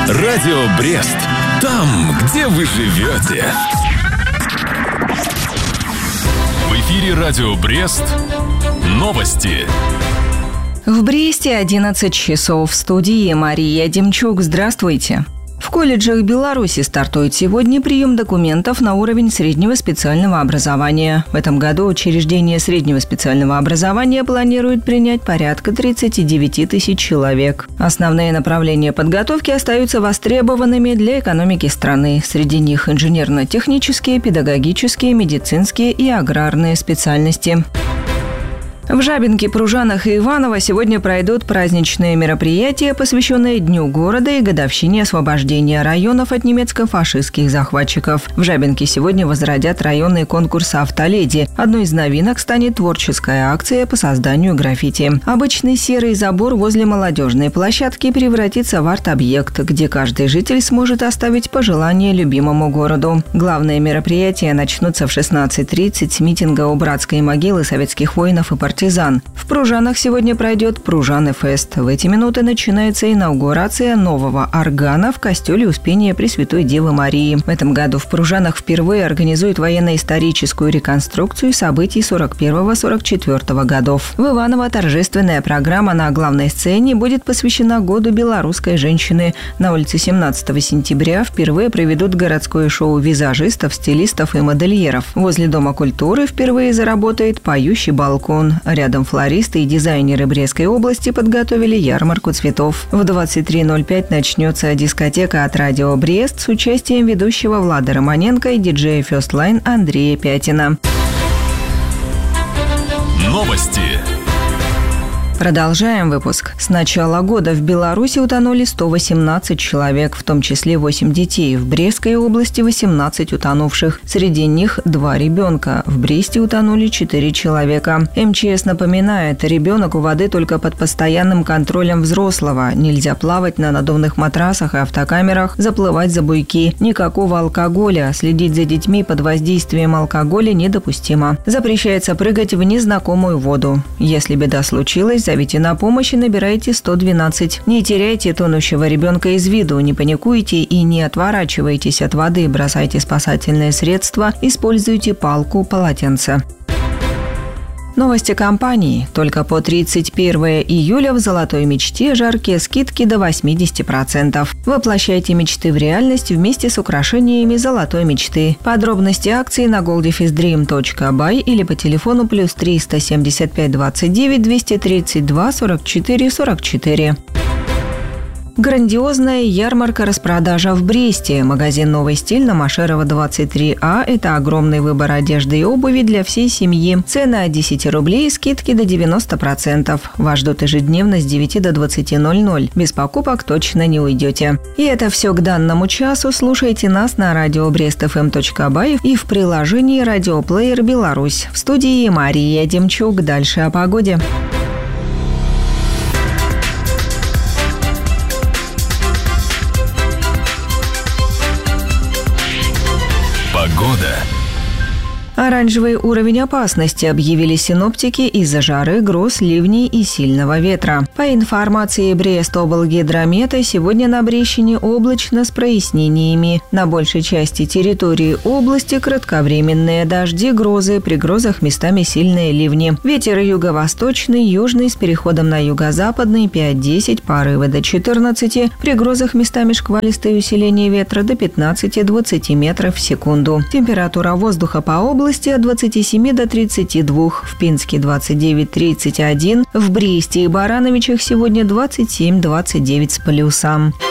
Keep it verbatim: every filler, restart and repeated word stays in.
Радио Брест. Там, где вы живете. В эфире Радио Брест. Новости. В Бресте одиннадцать часов. В студии Мария Демчук. Здравствуйте. В колледжах Беларуси стартует сегодня прием документов на уровень среднего специального образования. В этом году учреждение среднего специального образования планирует принять порядка тридцать девять тысяч человек. Основные направления подготовки остаются востребованными для экономики страны. Среди них инженерно-технические, педагогические, медицинские и аграрные специальности. В Жабинке, Пружанах и Иваново сегодня пройдут праздничные мероприятия, посвященные Дню города и годовщине освобождения районов от немецко-фашистских захватчиков. В Жабинке сегодня возродят районный конкурс «Автоледи». Одной из новинок станет творческая акция по созданию граффити. Обычный серый забор возле молодежной площадки превратится в арт-объект, где каждый житель сможет оставить пожелание любимому городу. Главные мероприятия начнутся в шестнадцать тридцать с митинга у братской могилы советских воинов и партизан. В Пружанах сегодня пройдет Пружаны-фест. В эти минуты начинается инаугурация нового органа в костеле Успения Пресвятой Девы Марии. В этом году в Пружанах впервые организуют военно-историческую реконструкцию событий сорок первого — сорок четвёртого годов. В Иваново торжественная программа на главной сцене будет посвящена году белорусской женщины. На улице семнадцатого сентября впервые проведут городское шоу визажистов, стилистов и модельеров. Возле Дома культуры впервые заработает поющий балкон. Рядом флористы и дизайнеры Брестской области подготовили ярмарку цветов. В двадцать три ноль пять начнется дискотека от Радио Брест с участием ведущего Влада Романенко и диджея First Line Андрея Пятина. Новости. Продолжаем выпуск. С начала года в Беларуси утонули сто восемнадцать человек, в том числе восемь детей. В Брестской области восемнадцать утонувших. Среди них два ребенка. В Бресте утонули четыре человека. эм че эс напоминает, ребенок у воды только под постоянным контролем взрослого. Нельзя плавать на надувных матрасах и автокамерах, заплывать за буйки. Никакого алкоголя. Следить за детьми под воздействием алкоголя недопустимо. Запрещается прыгать в незнакомую воду. Если беда случилась, зовите на помощь и набирайте сто двенадцать. Не теряйте тонущего ребенка из виду, не паникуйте и не отворачивайтесь от воды, бросайте спасательные средства, используйте палку, полотенце. Новости компании. Только по тридцать первого июля в «Золотой мечте» жаркие скидки до восемьдесят процентов. Воплощайте мечты в реальность вместе с украшениями «Золотой мечты». Подробности акции на goldifisdream точка бай или по телефону плюс триста семьдесят пять двадцать девять двести тридцать два сорок четыре сорок четыре. Грандиозная ярмарка-распродажа в Бресте. Магазин «Новый стиль» на Машерова двадцать три а – это огромный выбор одежды и обуви для всей семьи. Цены от десяти рублей, скидки до девяноста процентов. Вас ждут ежедневно с девяти до двадцати ноль-ноль. Без покупок точно не уйдете. И это все к данному часу. Слушайте нас на радио брест эф эм точка бай и в приложении «Радиоплеер Беларусь». В студии Мария Демчук. Дальше о погоде. Погода. Оранжевый уровень опасности объявили синоптики из-за жары, гроз, ливней и сильного ветра. По информации Брест-облгидромета, сегодня на Брещине облачно с прояснениями. На большей части территории области кратковременные дожди, грозы, при грозах местами сильные ливни. Ветер юго-восточный, южный с переходом на юго-западный пять-десять, порывы до четырнадцати, при грозах местами шквалистое усиление ветра до пятнадцати-двадцати метров в секунду. Температура воздуха по области от двадцати семи до тридцати двух, в Пинске двадцать девять тридцать один, в Бресте и Барановичах сегодня двадцать семь двадцать девять с плюсом.